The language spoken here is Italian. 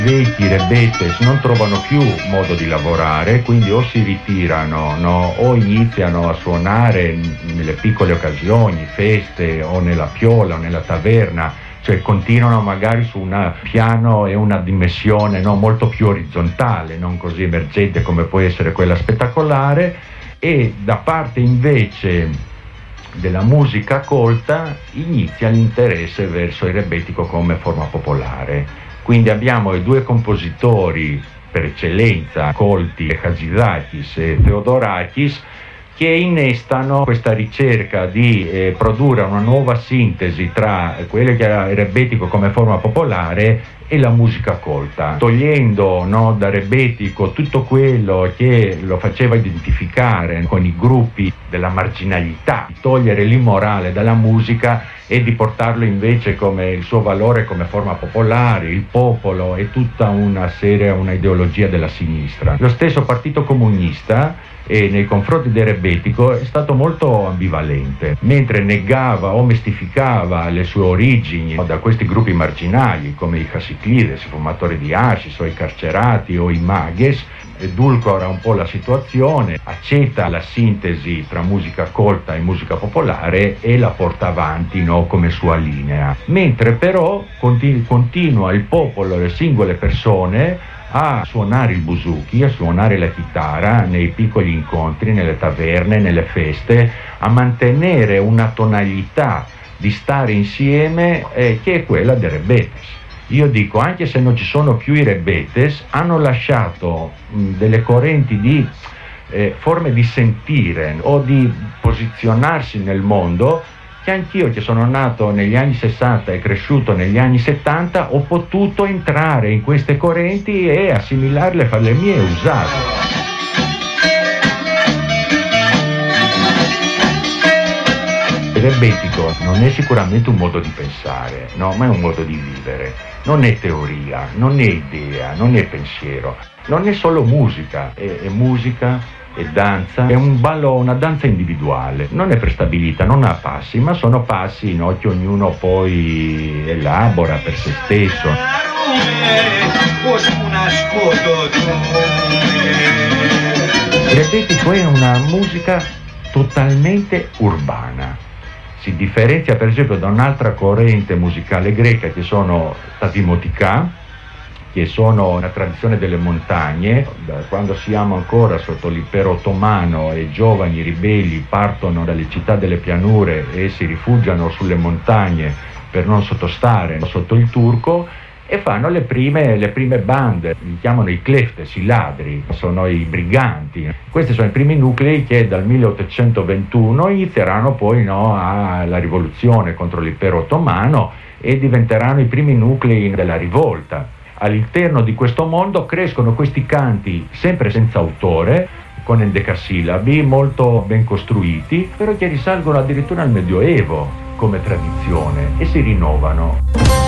vecchi rebetes non trovano più modo di lavorare, quindi o si ritirano, no? O iniziano a suonare nelle piccole occasioni, feste o nella piola o nella taverna, cioè continuano magari su un piano e una dimensione, no, molto più orizzontale, non così emergente come può essere quella spettacolare, e da parte invece della musica colta inizia l'interesse verso il rebetiko come forma popolare. Quindi abbiamo i due compositori per eccellenza colti, Hatzidakis e Theodorakis, che innestano questa ricerca di produrre una nuova sintesi tra quello che era il rebetiko come forma popolare e la musica colta, togliendo, no, da rebetiko tutto quello che lo faceva identificare con i gruppi della marginalità, di togliere l'immorale dalla musica e di portarlo invece come il suo valore come forma popolare, il popolo e tutta una ideologia della sinistra. Lo stesso Partito Comunista nei confronti del rebetiko è stato molto ambivalente, mentre negava o mistificava le sue origini da questi gruppi marginali come i Hasiklides, i fumatori di hashish o i carcerati o i maghes, edulcora un po' la situazione, accetta la sintesi tra musica colta e musica popolare e la porta avanti, no, come sua linea, mentre però continua il popolo, le singole persone a suonare il buzuki, a suonare la chitarra nei piccoli incontri, nelle taverne, nelle feste, a mantenere una tonalità di stare insieme che è quella dei rebetes. Io dico, anche se non ci sono più i rebetes, hanno lasciato delle correnti di forme di sentire o di posizionarsi nel mondo che anch'io, che sono nato negli anni 60 e cresciuto negli anni 70, ho potuto entrare in queste correnti e assimilarle, farle mie e usarle. Il rebetiko non è sicuramente un modo di pensare, no, ma è un modo di vivere. Non è teoria, non è idea, non è pensiero, non è solo musica, è musica, è danza, è un ballo, una danza individuale, non è prestabilita, non ha passi, ma sono passi, no, che ognuno poi elabora per se stesso. Il rebetiko è una musica totalmente urbana. Si differenzia per esempio da un'altra corrente musicale greca che sono Tadimotika, che sono una tradizione delle montagne. Da quando siamo ancora sotto l'impero ottomano e giovani ribelli partono dalle città delle pianure e si rifugiano sulle montagne per non sottostare sotto il turco, e fanno le prime bande, li chiamano i kleftes, i ladri, sono i briganti. Questi sono i primi nuclei che dal 1821 inizieranno poi, no, alla rivoluzione contro l'impero ottomano e diventeranno i primi nuclei della rivolta. All'interno di questo mondo crescono questi canti sempre senza autore, con endecasillabi molto ben costruiti, però che risalgono addirittura al Medioevo come tradizione e si rinnovano.